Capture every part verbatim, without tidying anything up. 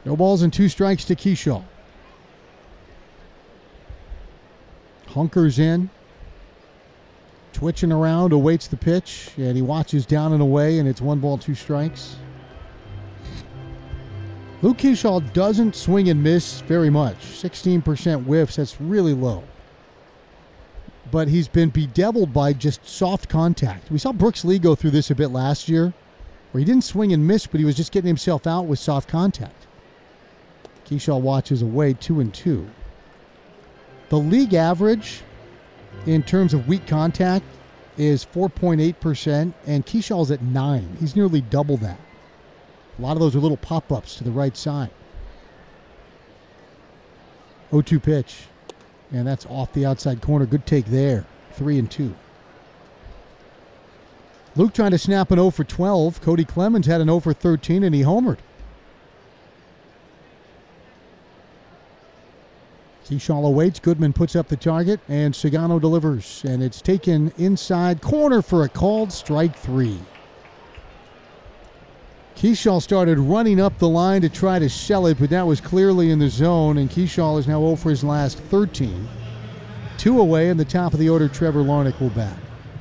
No balls and two strikes to Kershaw. Hunkers in. Twitching around, awaits the pitch, and he watches down and away, and it's one ball, two strikes. Luke Kershaw doesn't swing and miss very much. sixteen percent whiffs, that's really low. But he's been bedeviled by just soft contact. We saw Brooks Lee go through this a bit last year, where he didn't swing and miss, but he was just getting himself out with soft contact. Kershaw watches away, two and two. The league average in terms of weak contact is four point eight percent, and Kershaw's at nine. He's nearly double that. A lot of those are little pop-ups to the right side. oh two pitch, and that's off the outside corner. Good take there, three and two. Luke trying to snap an oh for twelve. Cody Clemens had an oh for thirteen, and he homered. Kershaw awaits. Goodman puts up the target, and Sagano delivers. And it's taken inside corner for a called strike three. Kershaw started running up the line to try to sell it, but that was clearly in the zone, and Kershaw is now oh for his last thirteen. Two away, and the top of the order, Trevor Larnach will bat.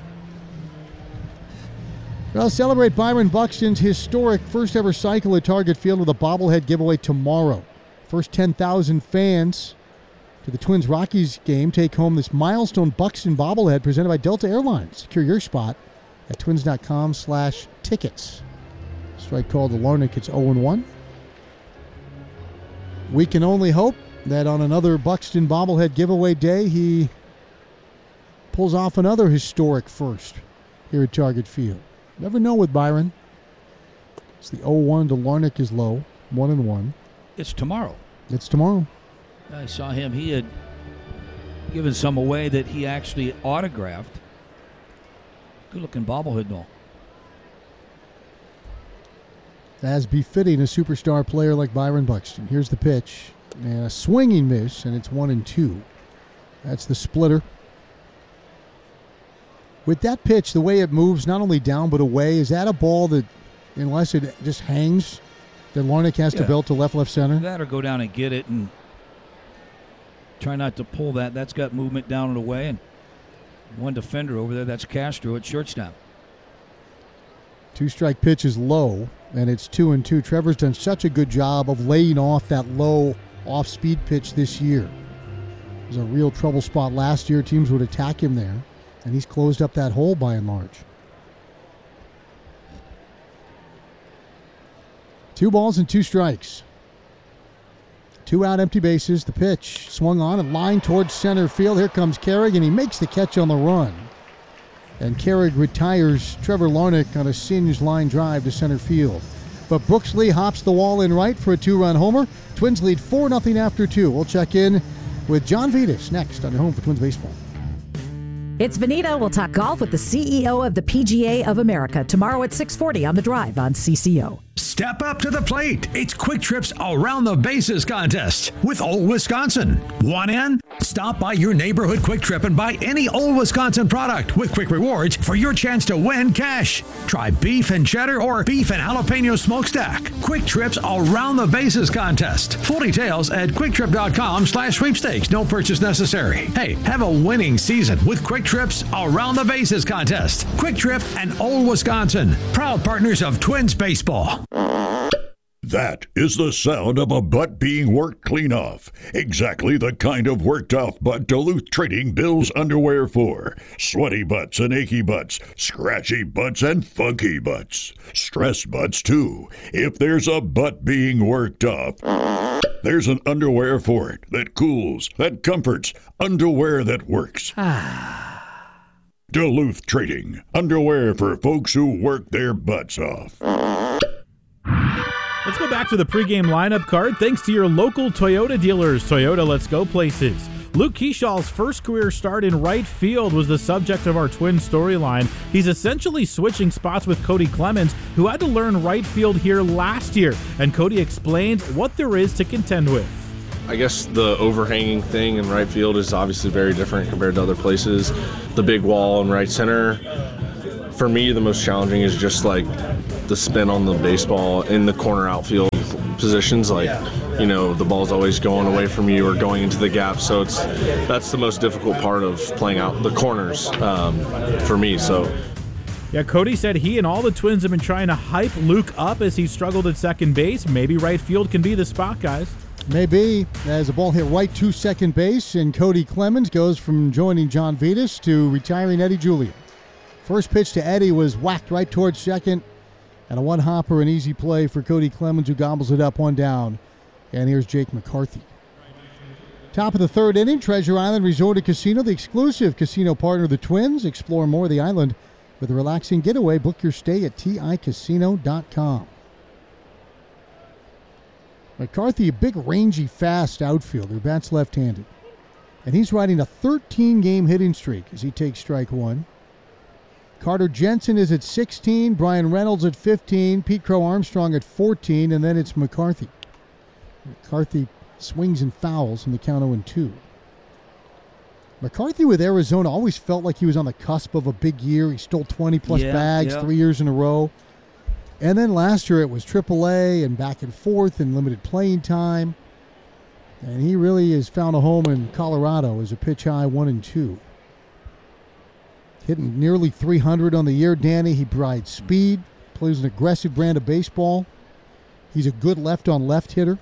Well, celebrate Byron Buxton's historic first-ever cycle at Target Field with a bobblehead giveaway tomorrow. First ten thousand fans to the Twins-Rockies game take home this milestone Buxton bobblehead presented by Delta Airlines. Secure your spot at twins.com slash tickets. Strike call to Larnach. It's oh and one. We can only hope that on another Buxton bobblehead giveaway day, he pulls off another historic first here at Target Field. Never know with Byron. It's the oh one to Larnach is low, one and one. It's tomorrow. It's tomorrow. I saw him. He had given some away that he actually autographed. Good-looking bobblehead ball. As befitting a superstar player like Byron Buxton. Here's the pitch. And a swinging miss, and it's one and two. That's the splitter. With that pitch, the way it moves not only down but away, is that a ball that, unless it just hangs, then Larnach has Yeah. to belt to left, left center? That or go down and get it and try not to pull that. That's got movement down and away. And one defender over there, that's Castro at shortstop. Two-strike pitch is low, and it's two and two. Trevor's done such a good job of laying off that low off-speed pitch this year. It was a real trouble spot last year. Teams would attack him there, and he's closed up that hole by and large. Two balls and two strikes. Two out, empty bases. The pitch swung on and lined towards center field. Here comes Carrig, and he makes the catch on the run. And Carrig retires Trevor Larnach on a singed line drive to center field. But Brooks Lee hops the wall in right for a two-run homer. Twins lead four nothing after two. We'll check in with John Vitas next on your home for Twins Baseball. It's Vanita. We'll talk golf with the C E O of the P G A of America tomorrow at six forty on The Drive on C C O. Step up to the plate. It's Quick Trip's Around the Bases contest with Old Wisconsin. Want in? Stop by your neighborhood Quick Trip and buy any Old Wisconsin product with quick rewards for your chance to win cash. Try beef and cheddar or beef and jalapeno smokestack. Quick Trip's Around the Bases contest. Full details at quicktrip.com slash sweepstakes. No purchase necessary. Hey, have a winning season with Quick Trip's Around the Bases contest. Quick Trip and Old Wisconsin, proud partners of Twins Baseball. That is the sound of a butt being worked clean off. Exactly the kind of worked off butt Duluth Trading bills underwear for. Sweaty butts and achy butts, scratchy butts and funky butts. Stress butts too. If there's a butt being worked off, there's an underwear for it that cools, that comforts, underwear that works. Duluth Trading. Underwear for folks who work their butts off. Let's go back to the pregame lineup card. Thanks to your local Toyota dealers. Toyota, let's go places. Luke Kershaw's first career start in right field was the subject of our twin storyline. He's essentially switching spots with Cody Clemens, who had to learn right field here last year. And Cody explains what there is to contend with. I guess the overhanging thing in right field is obviously very different compared to other places. The big wall in right center. For me, the most challenging is just like the spin on the baseball in the corner outfield. positions. Like, you know, the ball's always going away from you or going into the gap. So it's that's the most difficult part of playing out the corners um, for me. So. Yeah, Cody said he and all the Twins have been trying to hype Luke up as he struggled at second base. Maybe right field can be the spot, guys. Maybe. As a ball hit right to second base, and Cody Clemens goes from joining John Vitas to retiring Eddie Julian. First pitch to Eddie was whacked right towards second, and a one-hopper, an easy play for Cody Clemens, who gobbles it up, one down. And here's Jake McCarthy. Top of the third inning, Treasure Island Resort and Casino, the exclusive casino partner of the Twins. Explore more of the island with a relaxing getaway. Book your stay at T I casino dot com. McCarthy, a big, rangy, fast outfielder, bats left-handed. And he's riding a thirteen-game hitting streak as he takes strike one. Carter Jensen is at sixteen, Brian Reynolds at fifteen, Pete Crow Armstrong at fourteen, and then it's McCarthy. McCarthy swings and fouls in the count oh and two. McCarthy with Arizona always felt like he was on the cusp of a big year. He stole twenty-plus Yeah, bags yeah. three years in a row. And then last year it was triple A and back and forth and limited playing time. And he really has found a home in Colorado as a pitch high one and two. Hitting nearly three hundred on the year, Danny. He rides speed, plays an aggressive brand of baseball. He's a good left-on-left hitter.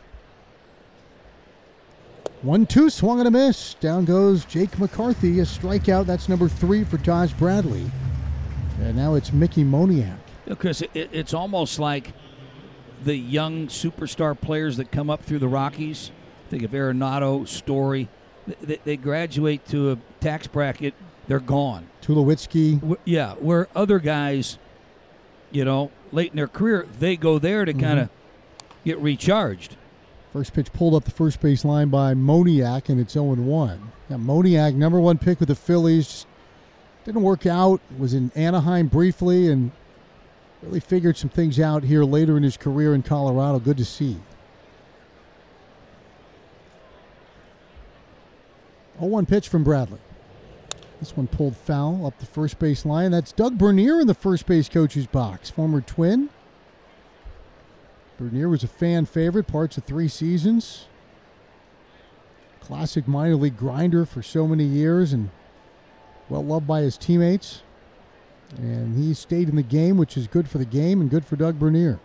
one two, swung and a miss. Down goes Jake McCarthy, a strikeout. That's number three for Taj Bradley. And now it's Mickey Moniak. Because it, it's almost like the young superstar players that come up through the Rockies. Think of Arenado, Story. They, they graduate to a tax bracket, they're gone. Tulowitzki. Wh- Yeah, where other guys, you know, late in their career, they go there to Mhm. kind of get recharged. First pitch pulled up the first base line by Moniak, and it's oh and one. Yeah, Moniak, number one pick with the Phillies. Just didn't work out. Was in Anaheim briefly and really figured some things out here later in his career in Colorado. Good to see. oh one pitch from Bradley. This one pulled foul up the first base line. That's Doug Bernier in the first base coach's box, former Twin. Bernier was a fan favorite parts of three seasons. Classic minor league grinder for so many years and well loved by his teammates. And he stayed in the game, which is good for the game and good for Doug Bernier.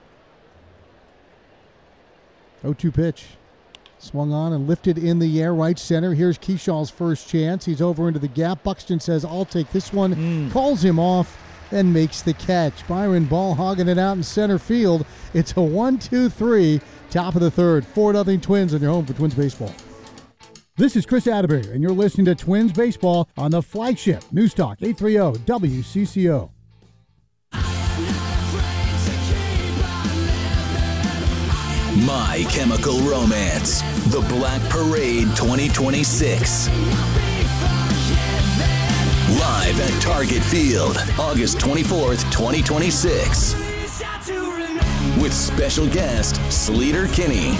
oh two pitch. Swung on and lifted in the air, right center. Here's Keeshaw's first chance. He's over into the gap. Buxton says, I'll take this one. Mm. Calls him off and makes the catch. Byron Ball hogging it out in center field. It's a one two three, top of the third. four nothing Twins on your home for Twins baseball. This is Chris Atterbury, and you're listening to Twins baseball on the flagship News Talk eight thirty W C C O. My Chemical Romance, The Black Parade twenty twenty-six. Live at Target Field, August twenty-fourth, twenty twenty-six. With special guest, Sleater Kinney.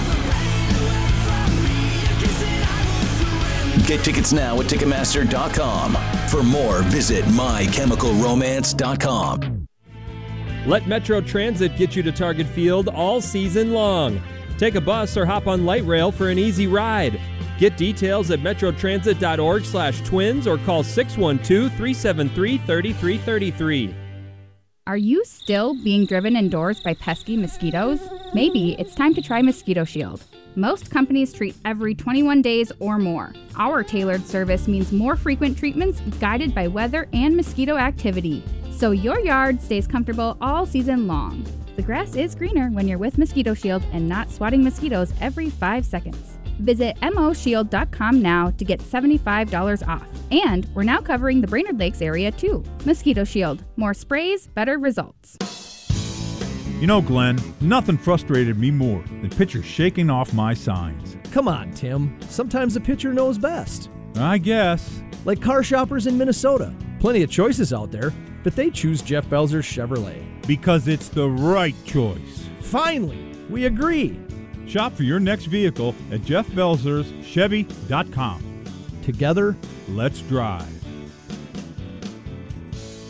Get tickets now at Ticketmaster dot com. For more, visit my chemical romance dot com. Let Metro Transit get you to Target Field all season long. Take a bus or hop on light rail for an easy ride. Get details at metrotransit dot org slash twins or call six one two, three seven three, three three three three. Are you still being driven indoors by pesky mosquitoes? Maybe it's time to try Mosquito Shield. Most companies treat every twenty-one days or more. Our tailored service means more frequent treatments guided by weather and mosquito activity, so your yard stays comfortable all season long. The grass is greener when you're with Mosquito Shield and not swatting mosquitoes every five seconds. Visit M O shield dot com now to get seventy-five dollars off. And we're now covering the Brainerd Lakes area too. Mosquito Shield. More sprays, better results. You know, Glenn, nothing frustrated me more than pitchers shaking off my signs. Come on, Tim. Sometimes a pitcher knows best. I guess. Like car shoppers in Minnesota. Plenty of choices out there, but they choose Jeff Belzer's Chevrolet. Because it's the right choice. Finally, we agree. Shop for your next vehicle at Jeff Belzer's Chevy dot com. Together, let's drive.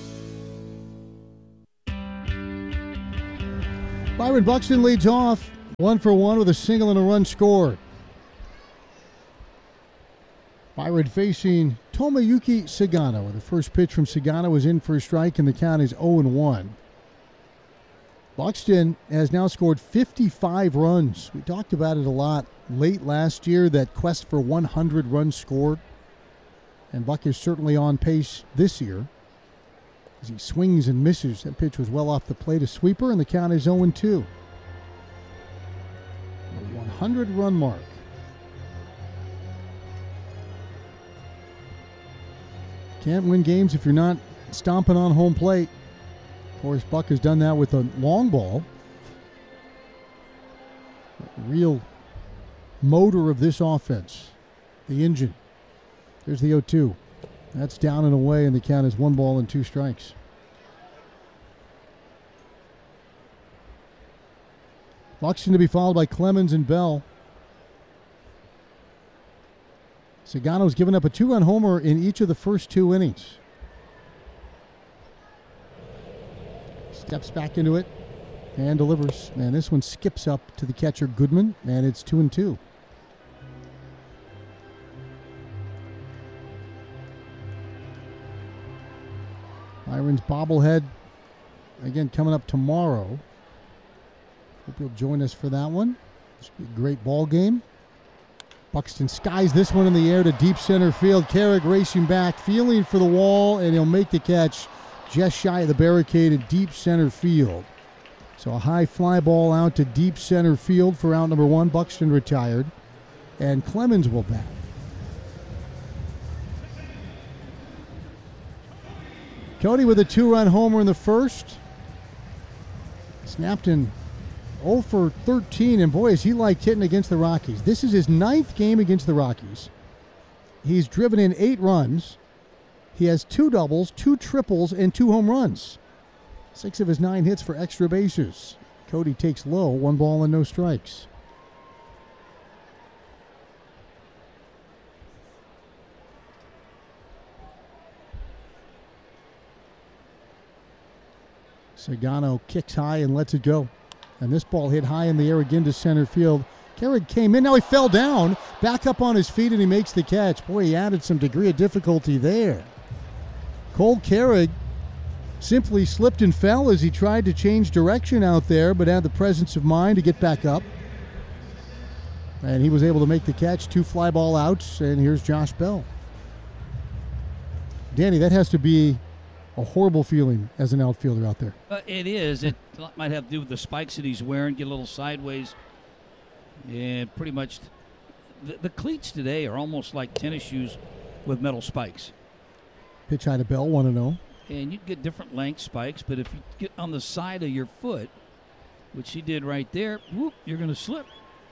Byron Buxton leads off. One for one with a single and a run scored. Byron facing Tomoyuki Sagano. The first pitch from Sagano was in for a strike, and the count is oh and one. Buxton has now scored fifty-five runs. We talked about it a lot late last year, that quest for one hundred runs scored. And Buck is certainly on pace this year as he swings and misses. That pitch was well off the plate, a sweeper, and the count is oh and two. The one hundred run mark. Can't win games if you're not stomping on home plate. Of course, Buck has done that with a long ball. The real motor of this offense, the engine. There's the oh two. That's down and away, and the count is one ball and two strikes. Buxton to be followed by Clemens and Bell. Sagano's given up a two-run homer in each of the first two innings. Steps back into it and delivers. And this one skips up to the catcher Goodman, and it's two and two. Byron's bobblehead again coming up tomorrow. Hope you'll join us for that one. This will be a great ball game. Buxton skies this one in the air to deep center field. Carrick racing back, feeling for the wall, and he'll make the catch just shy of the barricade in deep center field. So a high fly ball out to deep center field for out number one. Buxton retired, and Clemens will bat. Cody with a two-run homer in the first. Snapped in oh for thirteen, and boy, is he liked hitting against the Rockies. This is his ninth game against the Rockies. He's driven in eight runs. He has two doubles, two triples, and two home runs. Six of his nine hits for extra bases. Cody takes low, one ball and no strikes. Sagano kicks high and lets it go. And this ball hit high in the air again to center field. Carrick came in. Now he fell down. Back up on his feet, and he makes the catch. Boy, he added some degree of difficulty there. Cole Carrick simply slipped and fell as he tried to change direction out there, but had the presence of mind to get back up. And he was able to make the catch. Two fly ball outs, and here's Josh Bell. Danny, that has to be a horrible feeling as an outfielder out there. Uh, it is. It might have to do with the spikes that he's wearing, get a little sideways. And pretty much the, the cleats today are almost like tennis shoes with metal spikes. Pitch high to Bell, one and oh. And you get different length spikes, but if you get on the side of your foot, which he did right there, whoop, you're going to slip.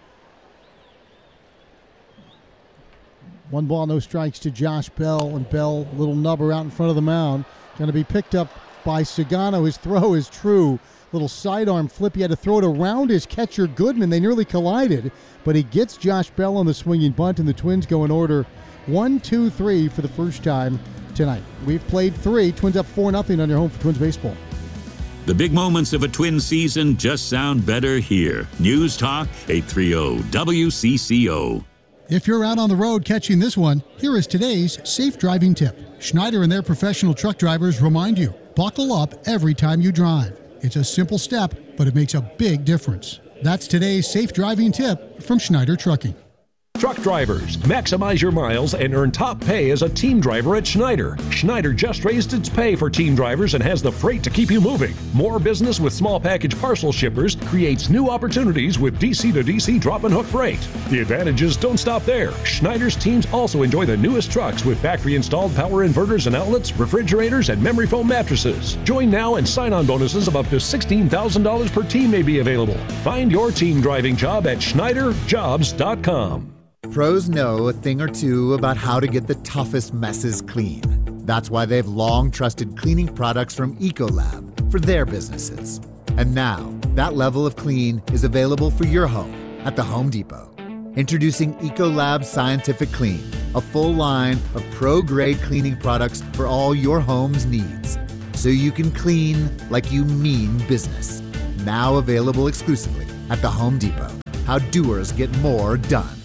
One ball, no strikes to Josh Bell, and Bell, a little nubber out in front of the mound. Going to be picked up by Sagano. His throw is true. Little sidearm flip. He had to throw it around his catcher Goodman. They nearly collided, but he gets Josh Bell on the swinging bunt, and the Twins go in order one, two, three for the first time tonight. We've played three. Twins up four nothing on your home for Twins baseball. The big moments of a Twins season just sound better here. News Talk eight thirty W C C O. If you're out on the road catching this one, here is today's safe driving tip. Schneider and their professional truck drivers remind you, buckle up every time you drive. It's a simple step, but it makes a big difference. That's today's safe driving tip from Schneider Trucking. Truck drivers, maximize your miles and earn top pay as a team driver at Schneider. Schneider just raised its pay for team drivers and has the freight to keep you moving. More business with small package parcel shippers creates new opportunities with D C to D C drop and hook freight. The advantages don't stop there. Schneider's teams also enjoy the newest trucks with factory installed power inverters and outlets, refrigerators, and memory foam mattresses. Join now and sign-on bonuses of up to sixteen thousand dollars per team may be available. Find your team driving job at Schneider Jobs dot com. Pros know a thing or two about how to get the toughest messes clean. That's why they've long trusted cleaning products from Ecolab for their businesses. And now, that level of clean is available for your home at the Home Depot. Introducing Ecolab Scientific Clean, a full line of pro-grade cleaning products for all your home's needs. So you can clean like you mean business. Now available exclusively At the Home Depot, how doers get more done.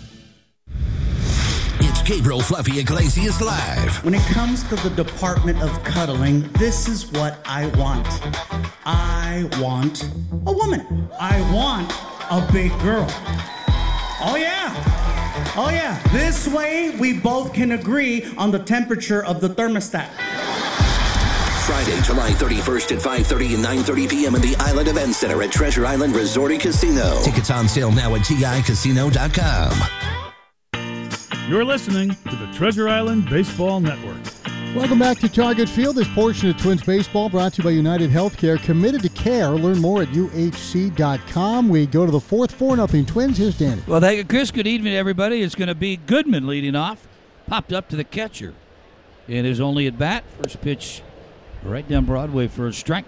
It's Gabriel Fluffy Iglesias Live. When it comes to the department of cuddling, this is what I want. I want a woman. I want a big girl. Oh, yeah. Oh, yeah. This way, we both can agree on the temperature of the thermostat. Friday, July thirty-first at five thirty and nine thirty p.m. in the Island Event Center at Treasure Island Resort and Casino. Tickets on sale now at T I casino dot com. You're listening to the Treasure Island Baseball Network. Welcome back to Target Field. This portion of Twins Baseball brought to you by United Healthcare. Committed to care. Learn more at U H C dot com. We go to the fourth, four nothing Twins. Here's Danny. Well, thank you, Chris. Good evening, everybody. It's going to be Goodman leading off. Popped up to the catcher. And his only at bat. First pitch right down Broadway for a strike.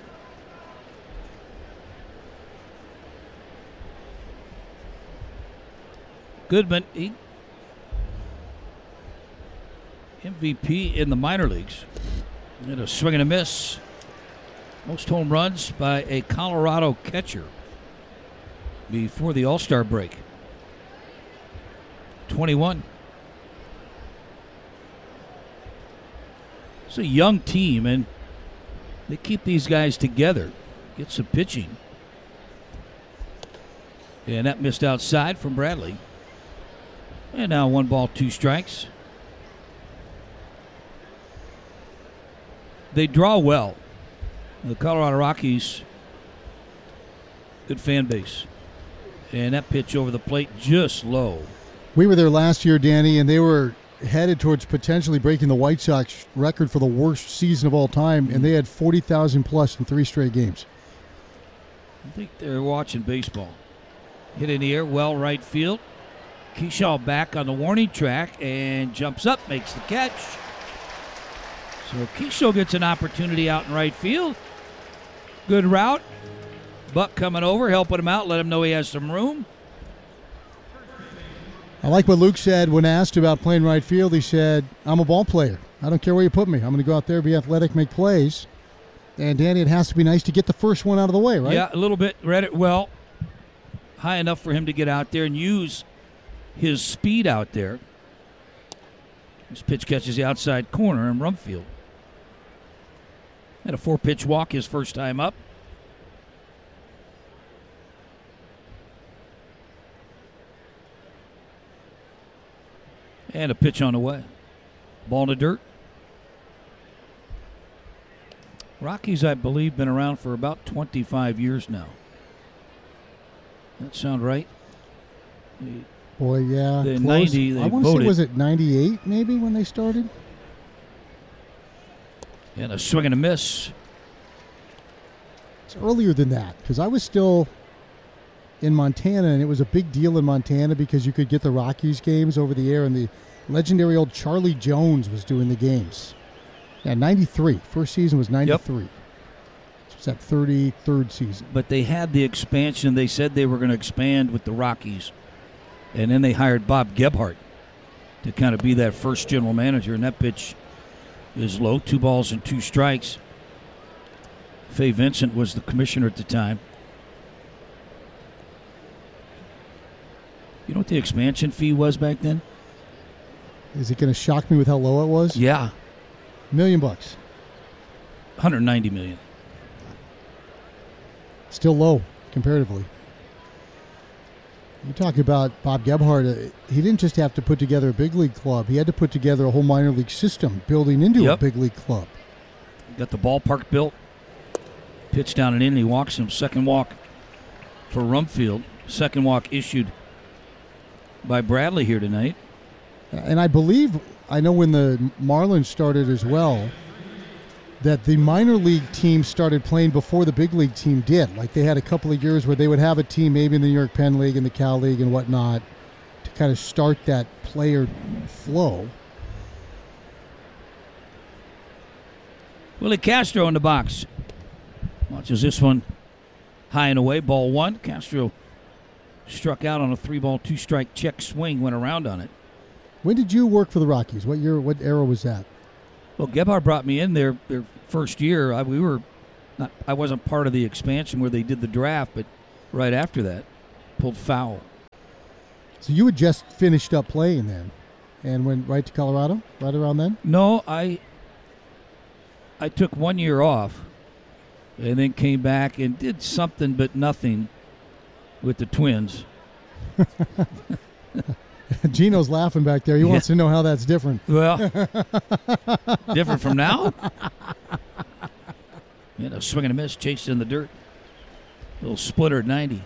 Goodman, he M V P in the minor leagues. And a swing and a miss. Most home runs by a Colorado catcher before the All-Star break. twenty-one. It's a young team, and they keep these guys together. Get some pitching. And that missed outside from Bradley. And now one ball, two strikes. They draw well. The Colorado Rockies, good fan base. And that pitch over the plate just low. We were there last year, Danny, and they were headed towards potentially breaking the White Sox record for the worst season of all time, and they had forty thousand plus in three straight games. I think they're watching baseball. Hit in the air, well right field. Keyshaw back on the warning track and jumps up, makes the catch. So Keyshaw gets an opportunity out in right field. Good route. Buck coming over, helping him out, let him know he has some room. I like what Luke said when asked about playing right field. He said, I'm a ball player. I don't care where you put me. I'm going to go out there, be athletic, make plays. And, Danny, it has to be nice to get the first one out of the way, right? Yeah, a little bit. Read it well. High enough for him to get out there and use his speed out there. This pitch catches the outside corner in Rumfield. Had a four-pitch walk his first time up. And a pitch on the way. Ball in the dirt. Rockies, I believe, been around for about twenty-five years now. That sound right? The, Boy, yeah. The close. ninety, they I want to voted. say, was it ninety-eight maybe when they started? And a swing and a miss. It's earlier than that because I was still in Montana, and it was a big deal in Montana because you could get the Rockies games over the air, and the legendary old Charlie Jones was doing the games. Yeah, ninety-three. First season was ninety-three. Yep. It was that thirty-third season. But they had the expansion. They said they were going to expand with the Rockies. And then they hired Bob Gebhardt to kind of be that first general manager, and that pitch is low. Two balls and two strikes. Fay Vincent was the commissioner at the time. You know what the expansion fee was back then? Is it going to shock me with how low it was? Yeah. Million bucks. one hundred ninety million. Still low, comparatively. You talk about Bob Gebhardt. Uh, he didn't just have to put together a big league club. He had to put together a whole minor league system building into yep. a big league club. Got the ballpark built. Pitch down and in. He walks him. Second walk for Rumfield. Second walk issued by Bradley here tonight. And I believe, I know when the Marlins started as well, that the minor league team started playing before the big league team did. Like they had a couple of years where they would have a team maybe in the New York Penn League and the Cal League and whatnot to kind of start that player flow. Willie Castro in the box. Watches this one high and away. Ball one. Castro struck out on a three-ball, two-strike check swing. Went around on it. When did you work for the Rockies? What year? What era was that? Well, Gebhardt brought me in there their first year. I, we were not. I wasn't part of the expansion where they did the draft, but right after that. pulled foul. So you had just finished up playing then and went right to Colorado right around then? No, I I took one year off and then came back and did something but nothing with the Twins. Gino's laughing back there. He Yeah. wants to know how that's different. Well, different from now? You know, swing and a miss, chased in the dirt. Little splitter at ninety.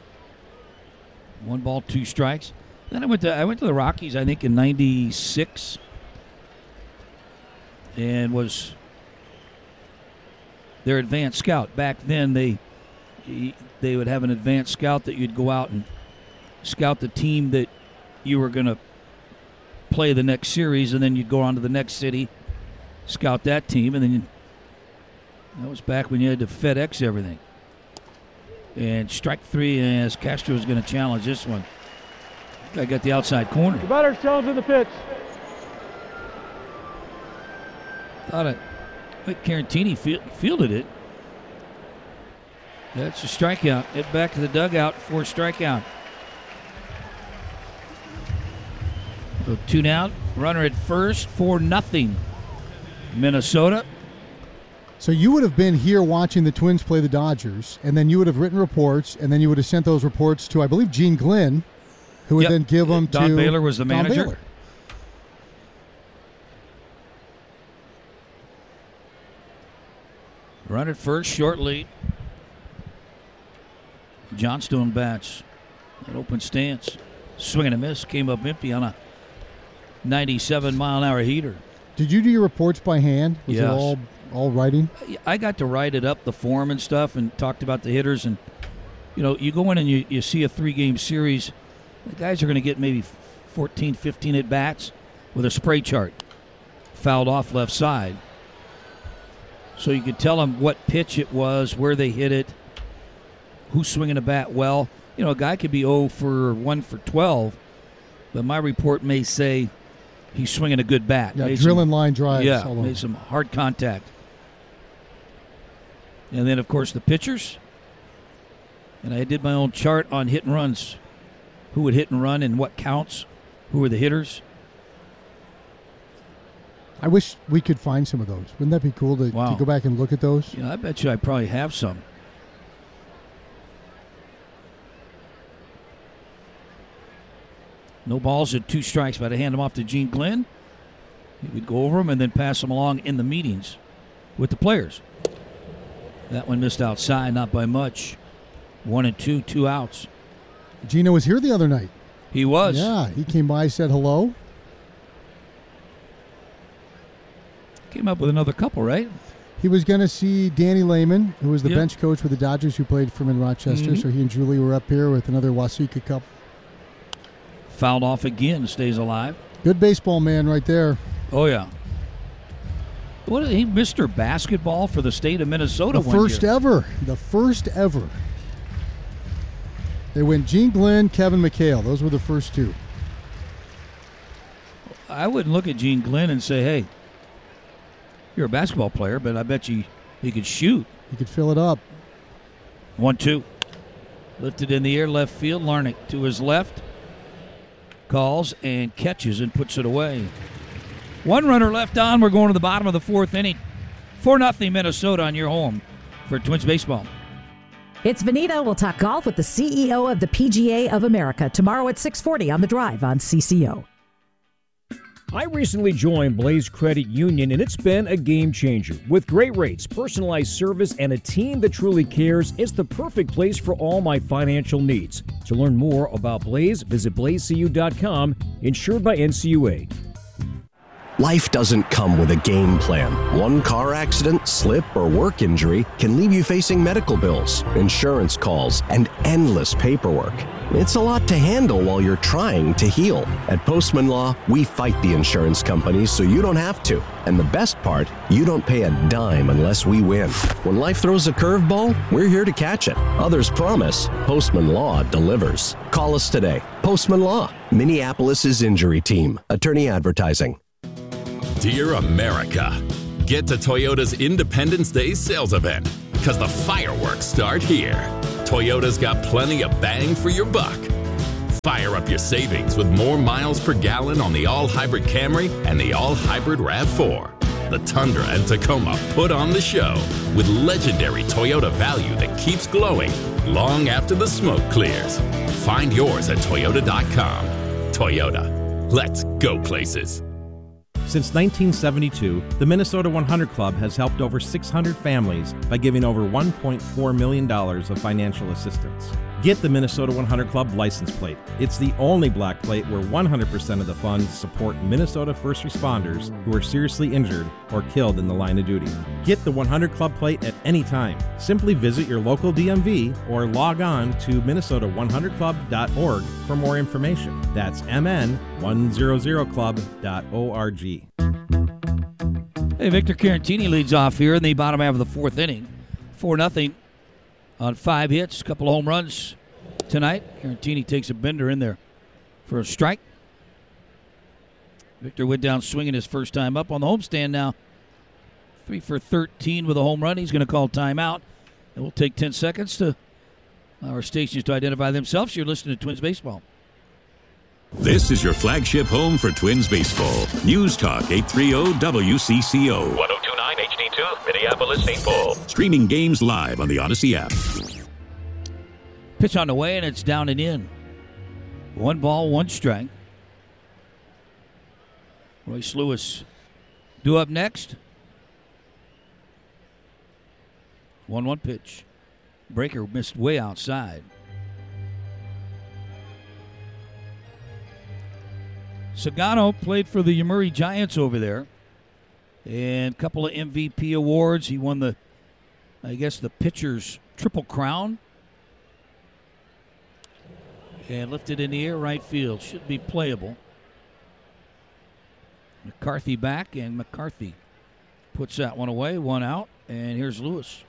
One ball, two strikes. Then I went to I went to the Rockies, I think, in ninety-six, and was their advanced scout. Back then, they they would have an advanced scout that you'd go out and scout the team that you were going to play the next series, and then you'd go on to the next city, scout that team, and then you, that was back when you had to FedEx everything. And strike three as Castro was going to challenge this one. I got the outside corner. The batter's challenging the pitch. Thought it, Mike Carantini field, fielded it. That's a strikeout. Hit back to the dugout for a strikeout. So two down. Runner at first for nothing. Minnesota. So you would have been here watching the Twins play the Dodgers, and then you would have written reports, and then you would have sent those reports to, I believe, Gene Glenn, who would Yep. then give them Don to Baylor was the Don manager. Baylor. Run at first, short lead. Johnstone bats. That open stance. Swing and a miss. Came up empty on a ninety-seven mile an hour heater. Did you do your reports by hand? Was Yes. it all all writing? I got to write it up, the form and stuff, and talked about the hitters. And, you know, you go in and you, you see a three-game series. The guys are going to get maybe fourteen, fifteen at-bats with a spray chart. Fouled off left side. So you could tell them what pitch it was, where they hit it, who's swinging a bat well. You know, a guy could be oh for one for twelve, but my report may say he's swinging a good bat. Yeah, Made drilling some- line drives. Yeah, all over. made some hard contact. And then, of course, the pitchers. And I did my own chart on hit and runs. Who would hit and run and what counts? Who were the hitters? I wish we could find some of those. Wouldn't that be cool to, Wow. to go back and look at those? Yeah, I bet you I probably have some. No balls at two strikes, but I hand them off to Gene Glenn. He would go over them and then pass them along in the meetings with the players. That one missed outside, not by much. One and two, two outs. Gino was here the other night. He was. Yeah, he came by, said hello. Came up with another couple, right? He was going to see Danny Lehman, who was the Yep. bench coach for the Dodgers, who played for him in Rochester. Mhm. So he and Julie were up here with another Wasika Cup. Fouled off again, stays alive. Good baseball man right there. Oh, yeah. What he Mister Basketball for the state of Minnesota The one first year. ever. The first ever. They went Gene Glenn, Kevin McHale. Those were the first two. I wouldn't look at Gene Glenn and say, hey, you're a basketball player, but I bet you he could shoot. You could fill it up. One, two. Lifted in the air, left field. Larnick to his left. Calls and catches and puts it away. One runner left on. We're going to the bottom of the fourth inning. four nothing Minnesota on your home for Twins baseball. It's Venita. We'll talk golf with the C E O of the P G A of America tomorrow at six forty on The Drive on C C O. I recently joined Blaze Credit Union, and it's been a game changer. With great rates, personalized service, and a team that truly cares, it's the perfect place for all my financial needs. To learn more about Blaze, visit blaze c u dot com, insured by N C U A. Life doesn't come with a game plan. One car accident, slip, or work injury can leave you facing medical bills, insurance calls, and endless paperwork. It's a lot to handle while you're trying to heal. At Postman Law, we fight the insurance companies so you don't have to. And the best part, you don't pay a dime unless we win. When life throws a curveball, we're here to catch it. Others promise, Postman Law delivers. Call us today. Postman Law, Minneapolis's injury team. Attorney Advertising. Dear America, get to Toyota's Independence Day sales event because the fireworks start here. Toyota's got plenty of bang for your buck. Fire up your savings with more miles per gallon on the all-hybrid Camry and the all-hybrid RAV four. The Tundra and Tacoma put on the show with legendary Toyota value that keeps glowing long after the smoke clears. Find yours at Toyota dot com. Toyota, let's go places. Since nineteen seventy-two, the Minnesota one hundred Club has helped over six hundred families by giving over one point four million dollars of financial assistance. Get the Minnesota one hundred Club license plate. It's the only black plate where one hundred percent of the funds support Minnesota first responders who are seriously injured or killed in the line of duty. Get the one hundred Club plate at any time. Simply visit your local D M V or log on to Minnesota one hundred club dot org for more information. That's M N one hundred club dot org. Hey, Victor Carantini leads off here in the bottom half of the fourth inning. four nothing on five hits, a couple of home runs tonight. Carantini takes a bender in there for a strike. Victor went down swinging his first time up on the homestand now. three for thirteen with a home run. He's going to call timeout. And we'll take ten seconds to our stations to identify themselves. You're listening to Twins Baseball. This is your flagship home for Twins baseball. News Talk eight thirty W C C O. one oh two point nine H D two, Minneapolis, Saint Paul. Streaming games live on the Odyssey app. Pitch on the way, and it's down and in. One ball, one strike. Royce Lewis due up next. one one pitch. Breaker missed way outside. Sagano played for the Yomiuri Giants over there. And a couple of M V P awards. He won the, I guess, the pitcher's triple crown. And lifted in the air right field. Should be playable. McCarthy back, and McCarthy puts that one away. One out, and here's Lewis.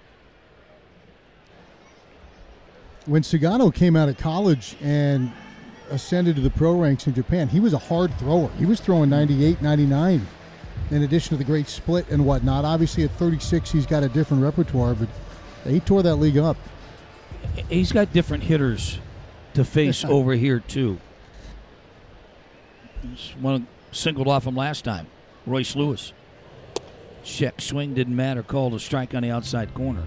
When Sagano came out of college and ascended to the pro ranks in Japan, he was a hard thrower. He was throwing ninety-eight, ninety-nine in addition to the great split and whatnot. Obviously at thirty-six he's got a different repertoire, but he tore that league up. He's got different hitters to face over here too. He's one singled off him last time. Royce Lewis. Check swing, didn't matter. Called a strike on the outside corner.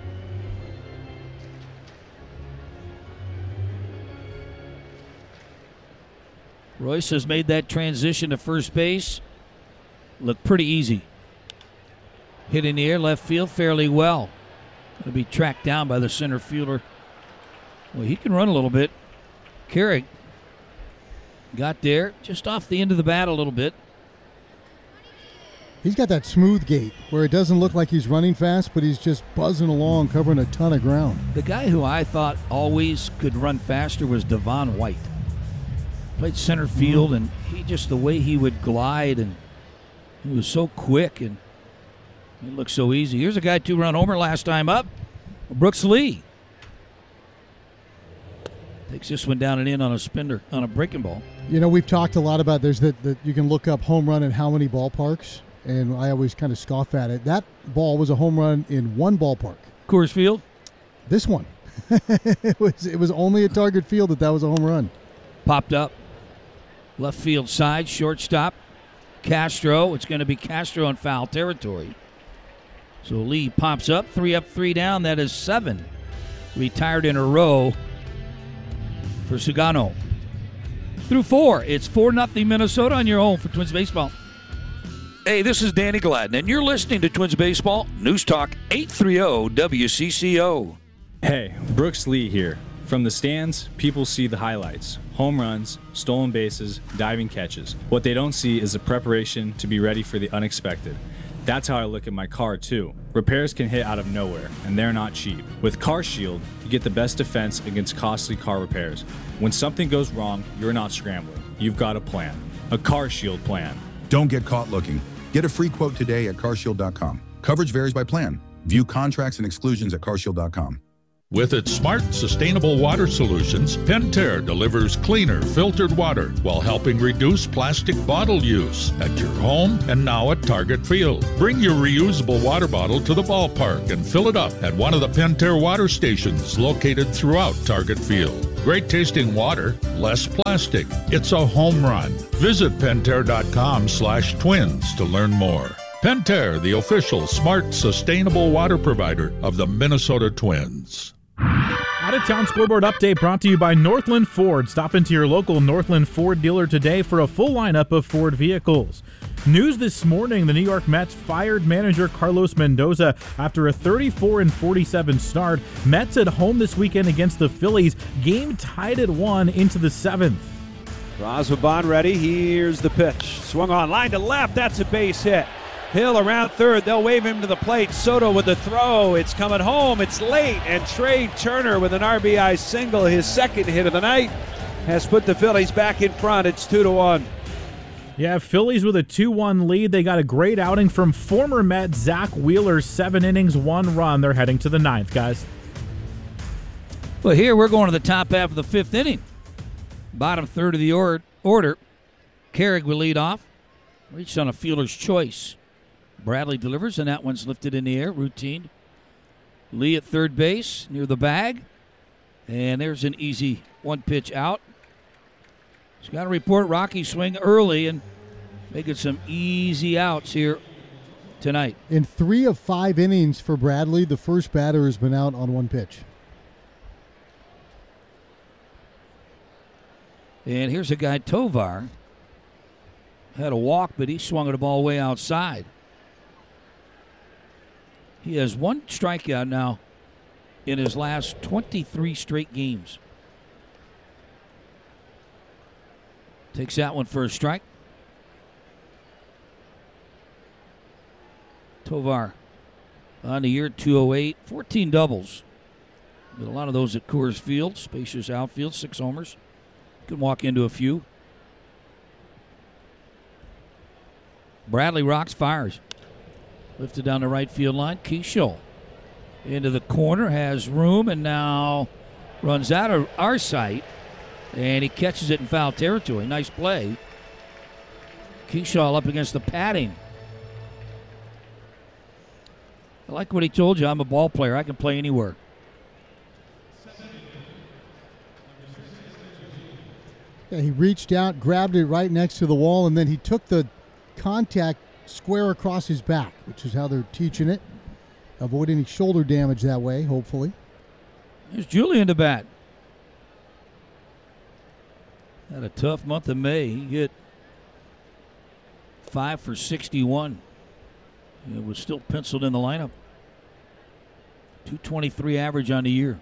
Royce has made that transition to first base look pretty easy. Hit in the air, left field fairly well. Going to be tracked down by the center fielder. Well, he can run a little bit. Carrick got there just off the end of the bat a little bit. He's got that smooth gait where it doesn't look like he's running fast, but he's just buzzing along, covering a ton of ground. The guy who I thought always could run faster was Devon White. Played center field, and he just, the way he would glide, and he was so quick, and it looked so easy. Here's a guy two-run homer last time up, Brooks Lee. Takes this one down and in on a spinner, on a breaking ball. You know, we've talked a lot about there's that, that you can look up home run in how many ballparks, and I always kind of scoff at it. That ball was a home run in one ballpark. Coors Field? This one. it was it was only at Target Field that that was a home run. Popped up. Left field side, shortstop. Castro. It's going to be Castro in foul territory. So Lee pops up. Three up, three down. That is seven. Retired in a row for Sugano. Through four. It's four nothing Minnesota on your home for Twins Baseball. Hey, this is Danny Gladden, and you're listening to Twins Baseball News Talk eight thirty W C C O. Hey, Brooks Lee here. From the stands, people see the highlights. Home runs, stolen bases, diving catches. What they don't see is the preparation to be ready for the unexpected. That's how I look at my car, too. Repairs can hit out of nowhere, and they're not cheap. With Car Shield, you get the best defense against costly car repairs. When something goes wrong, you're not scrambling. You've got a plan. A Car Shield plan. Don't get caught looking. Get a free quote today at car shield dot com. Coverage varies by plan. View contracts and exclusions at car shield dot com. With its smart, sustainable water solutions, Pentair delivers cleaner, filtered water while helping reduce plastic bottle use at your home and now at Target Field. Bring your reusable water bottle to the ballpark and fill it up at one of the Pentair water stations located throughout Target Field. Great tasting water, less plastic. It's a home run. Visit Pentair.com slash twins to learn more. Pentair, the official smart, sustainable water provider of the Minnesota Twins. Out-of-town scoreboard update brought to you by Northland Ford. Stop into your local Northland Ford dealer today for a full lineup of Ford vehicles. News this morning, the New York Mets fired manager Carlos Mendoza after a thirty-four and forty-seven start. Mets at home this weekend against the Phillies. Game tied at one into the seventh. Razabon ready. Here's the pitch. Swung on, line to left. That's a base hit. Hill around third. They'll wave him to the plate. Soto with the throw. It's coming home. It's late. And Trey Turner with an R B I single, his second hit of the night, has put the Phillies back in front. It's two to one. Yeah, Phillies with a two one lead. They got a great outing from former Met Zach Wheeler. Seven innings, one run. They're heading to the ninth, guys. Well, here we're going to the top half of the fifth inning. Bottom third of the or- order. Carrig will lead off. Reached on a fielder's choice. Bradley delivers, and that one's lifted in the air. Routine. Lee at third base, near the bag. And there's an easy one-pitch out. He's got to report Rocky swing early and making some easy outs here tonight. In three of five innings for Bradley, the first batter has been out on one pitch. And here's a guy, Tovar. Had a walk, but he swung at a ball way outside. He has one strikeout now in his last twenty-three straight games. Takes that one for a strike. Tovar on the year, two oh eight, fourteen doubles. But a lot of those at Coors Field, spacious outfield, six homers. Can walk into a few. Bradley rocks, fires. Lifted down the right field line. Keishel into the corner, has room, and now runs out of our sight. And he catches it in foul territory. Nice play. Keishel up against the padding. I like what he told you. I'm a ball player. I can play anywhere. Yeah, he reached out, grabbed it right next to the wall, and then he took the contact square across his back, which is how they're teaching it. Avoid any shoulder damage that way, hopefully. There's Julian to bat. Had a tough month of May. He hit five for sixty-one. It was still penciled in the lineup. two twenty-three average on the year.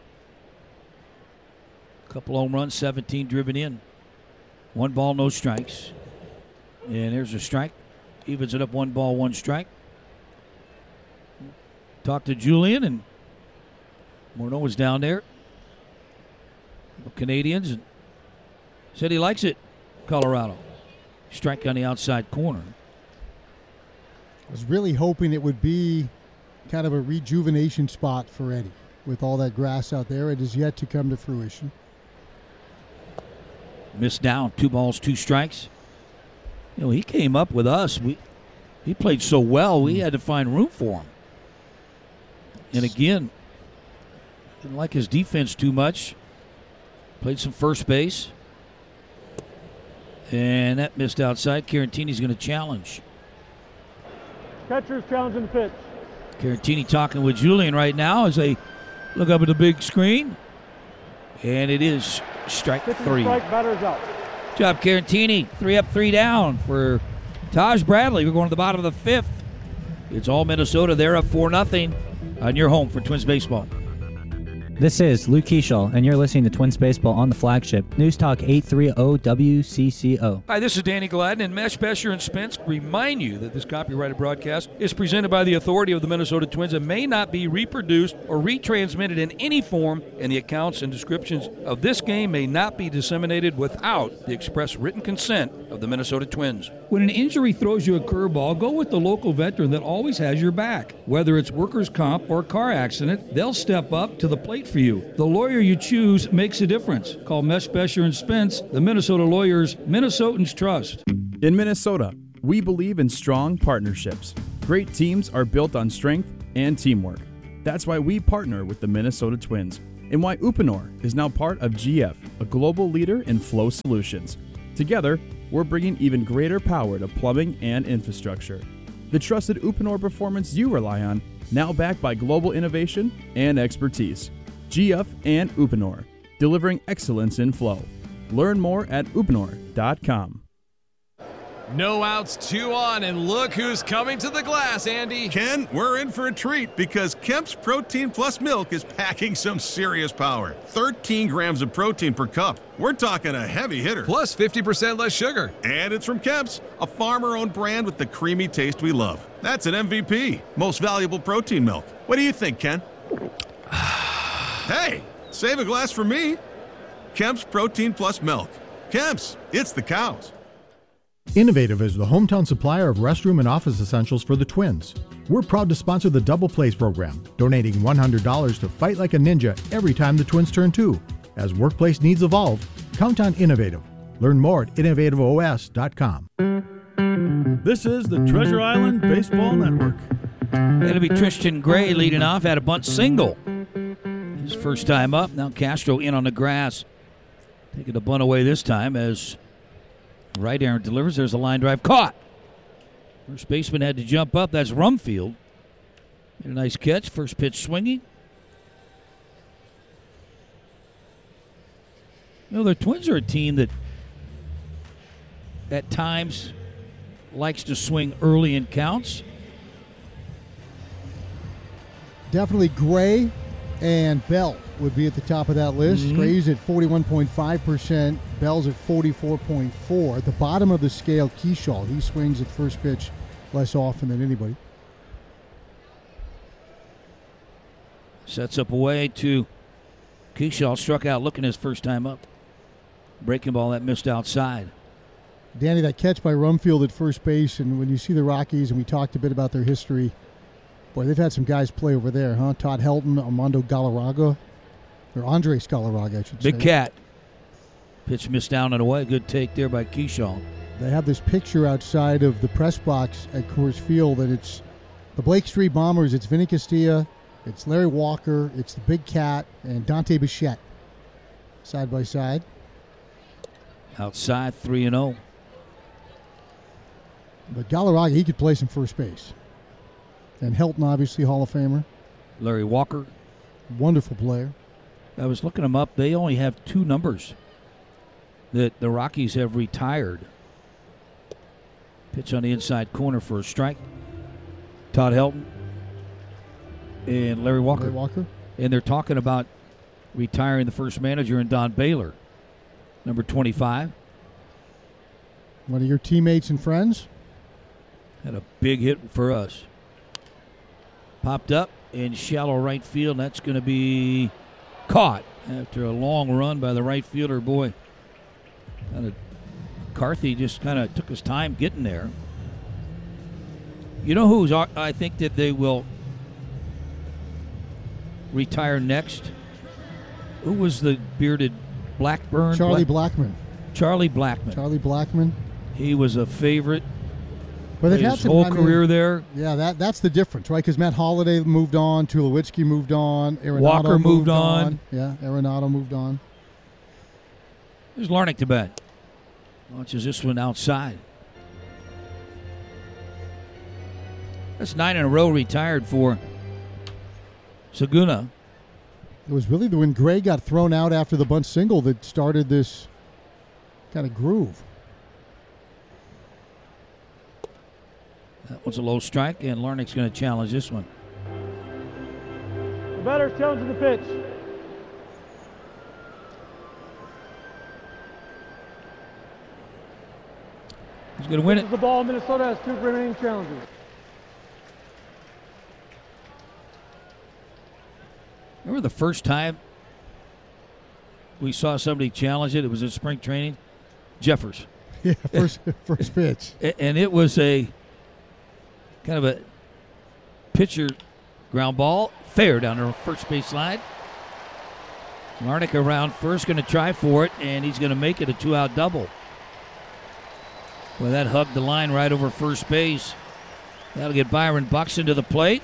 Couple home runs, seventeen driven in. One ball, no strikes. And there's a strike. Evens it up, one ball, one strike. Talked to Julian, and Morneau was down there. The Canadians, and said he likes it, Colorado. Strike on the outside corner. I was really hoping it would be kind of a rejuvenation spot for Eddie. With all that grass out there, it is yet to come to fruition. Missed down, two balls, two strikes. You know, he came up with us. We, he played so well, we had to find room for him. And again, didn't like his defense too much. Played some first base. And that missed outside. Carantini's going to challenge. Catcher's challenging the pitch. Carantini talking with Julian right now as they look up at the big screen. And it is strike three. Strike, batter's out. Good job, Carantini. Three up, three down for Taj Bradley. We're going to the bottom of the fifth. It's all Minnesota. They're up four nothing on your home for Twins baseball. This is Luke Keishel, and you're listening to Twins Baseball on the flagship News Talk eight thirty W C C O. Hi, this is Danny Gladden, and Mesh, Besher, and Spence remind you that this copyrighted broadcast is presented by the authority of the Minnesota Twins and may not be reproduced or retransmitted in any form, and the accounts and descriptions of this game may not be disseminated without the express written consent of the Minnesota Twins. When an injury throws you a curveball, go with the local veteran that always has your back. Whether it's workers' comp or car accident, they'll step up to the plate right for you. The lawyer you choose makes a difference. Call Mesh, Besher, and Spence, the Minnesota lawyers Minnesotans trust. In Minnesota, we believe in strong partnerships. Great teams are built on strength and teamwork. That's why we partner with the Minnesota Twins, and why Uponor is now part of G F, a global leader in flow solutions. Together, we're bringing even greater power to plumbing and infrastructure. The trusted Uponor performance you rely on, now backed by global innovation and expertise. G F and Uponor, delivering excellence in flow. Learn more at uponor dot com. No outs, two on, and look who's coming to the glass, Andy. Ken, we're in for a treat because Kemp's Protein Plus milk is packing some serious power. thirteen grams of protein per cup. We're talking a heavy hitter. Plus fifty percent less sugar. And it's from Kemp's, a farmer-owned brand with the creamy taste we love. That's an M V P, most valuable protein milk. What do you think, Ken? Hey, save a glass for me. Kemp's Protein Plus milk. Kemp's, it's the cows. Innovative is the hometown supplier of restroom and office essentials for the Twins. We're proud to sponsor the Double Plays program, donating one hundred dollars to Fight Like a Ninja every time the Twins turn two. As workplace needs evolve, count on Innovative. Learn more at innovative O S dot com. This is the Treasure Island Baseball Network. It'll be Tristan Gray leading off, had a bunt single. His first time up. Now Castro in on the grass. Taking the bunt away this time as right Aaron delivers. There's a line drive caught. First baseman had to jump up. That's Rumfield. Made a nice catch. First pitch swinging. You know, the Twins are a team that at times likes to swing early in counts. Definitely Gray and Bell would be at the top of that list. Mm-hmm. Gray's at forty-one point five percent. Bell's at forty-four point four percent. At the bottom of the scale, Keyshaw. He swings at first pitch less often than anybody. Sets up away to Keyshaw. Struck out looking his first time up. Breaking ball that missed outside. Danny, that catch by Rumfield at first base, and when you see the Rockies, and we talked a bit about their history, boy, they've had some guys play over there, huh? Todd Helton, Armando Galarraga, or Andres Galarraga, I should say. Big cat. Pitch missed down and away. Good take there by Keyshaw. They have this picture outside of the press box at Coors Field, and it's the Blake Street Bombers. It's Vinny Castilla, it's Larry Walker, it's the Big Cat, and Dante Bichette side by side. Outside, three and oh. But Galarraga, he could play some first base. And Helton, obviously, Hall of Famer. Larry Walker. Wonderful player. I was looking them up. They only have two numbers that the Rockies have retired. Pitch on the inside corner for a strike. Todd Helton and Larry Walker. Larry Walker. And they're talking about retiring the first manager in Don Baylor, number twenty-five. One of your teammates and friends. Had a big hit for us. Popped up in shallow right field. That's going to be caught after a long run by the right fielder. Boy, kind of McCarthy just kind of took his time getting there. You know who's I think that they will retire next? Who was the bearded Blackburn? Charlie Black- Blackman. Charlie Blackman. Charlie Blackman. He was a favorite. But they've his had some, whole I mean, career there. Yeah, that that's the difference, right? Because Matt Holliday moved on, Tulowitzki moved on, Arenado Walker moved, moved on. on. Yeah, Arenado moved on. There's Larnach to bat. Launches this one outside. That's nine in a row retired for Saguna. It was really the when Gray got thrown out after the bunt single that started this kind of groove. That one's a low strike, and Larnach's going to challenge this one. The batter's challenging the pitch. He's going to win This it. is the ball. Minnesota has two remaining challenges. Remember the first time we saw somebody challenge it? It was in spring training. Jeffers. Yeah, first first pitch. And it was a kind of a pitcher ground ball, fair down the first base line. Larnach around first, going to try for it, and he's going to make it a two-out double. Well, that hugged the line right over first base. That'll get Byron Buxton to the plate.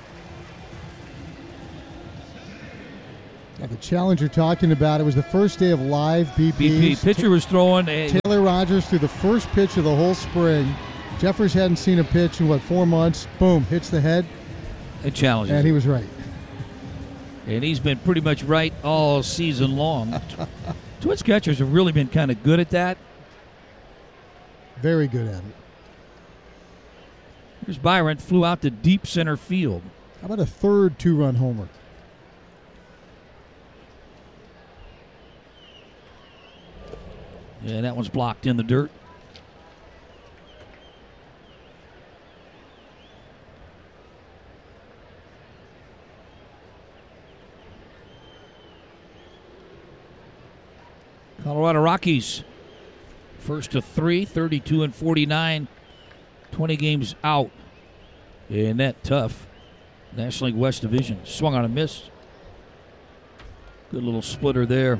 Yeah, the challenge you're talking about, it was the first day of live B Ps. B P. Pitcher was throwing a... Taylor Rogers threw the first pitch of the whole spring. Jeffers hadn't seen a pitch in, what, four months? Boom, hits the head. It challenges. And he was right. And he's been pretty much right all season long. Twins catchers have really been kind of good at that. Very good at it. Here's Byron, flew out to deep center field. How about a third two-run homer? Yeah, that one's blocked in the dirt. Colorado Rockies, first to three, thirty-two and forty-nine, twenty games out. And that tough. National League West Division. Swung on a miss. Good little splitter there.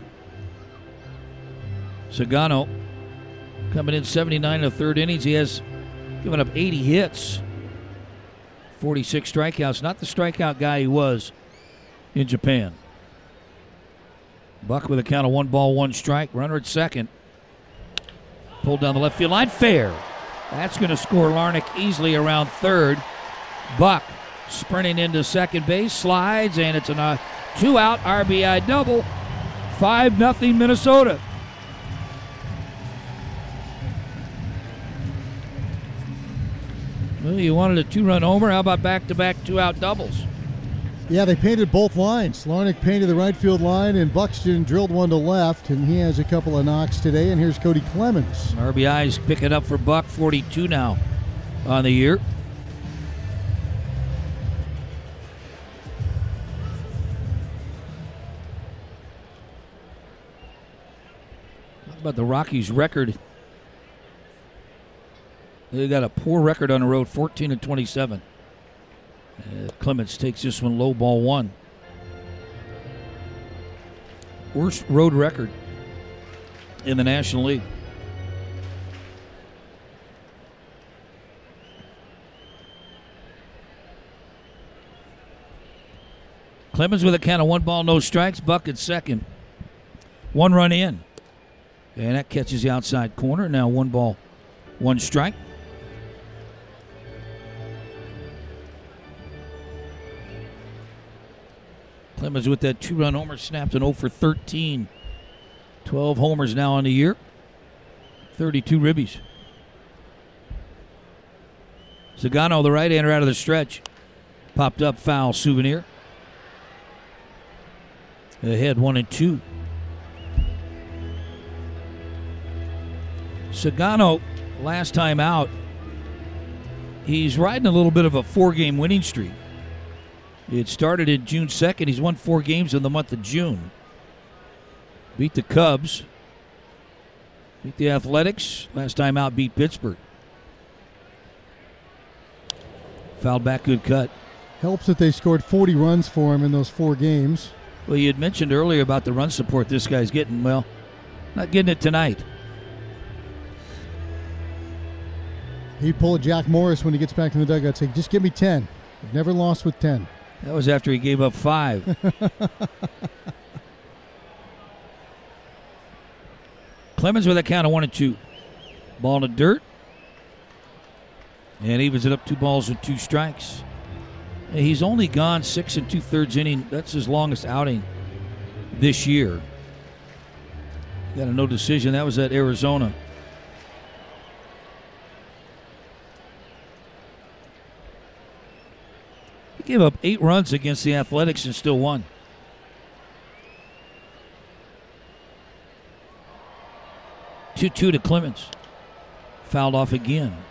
Sagano coming in seventy-nine in the third innings. He has given up eighty hits, forty-six strikeouts. Not the strikeout guy he was in Japan. Buck with a count of one ball, one strike. Runner at second. Pulled down the left field line. Fair. That's going to score Larnach easily around third. Buck sprinting into second base. Slides, and it's a two-out R B I double. five nothing Minnesota. Well, you wanted a two-run homer. How about back-to-back two-out doubles? Yeah, they painted both lines. Larnach painted the right field line, and Buxton drilled one to left, and he has a couple of knocks today. And here's Cody Clemens. R B Is picking up for Buck, forty-two now on the year. How about the Rockies' record? They got a poor record on the road, fourteen and twenty-seven. Uh, Clemens takes this one low, ball one. Worst road record in the National League. Clemens with a count of one ball, no strikes. Buck at second. One run in. And that catches the outside corner. Now one ball, one strike. Clemens with that two-run homer snapped an oh for thirteen. twelve homers now on the year. thirty-two ribbies. Zagano, the right-hander, out of the stretch. Popped up, foul, Souvenir. Ahead one and two. Zagano, last time out, he's riding a little bit of a four-game winning streak. It started in June second. He's won four games in the month of June. Beat the Cubs. Beat the Athletics. Last time out, beat Pittsburgh. Fouled back, good cut. Helps that they scored forty runs for him in those four games. Well, you had mentioned earlier about the run support this guy's getting. Well, not getting it tonight. He'd pull a Jack Morris when he gets back in the dugout. Say, just give me ten. I've never lost with ten. That was after he gave up five. Clemens with a count of one and two. Ball in the dirt. And evens it up two balls and two strikes. He's only gone six and two-thirds inning. That's his longest outing this year. Got a no decision. That was at Arizona. He gave up eight runs against the Athletics and still won. two two to Clemens. Fouled off again.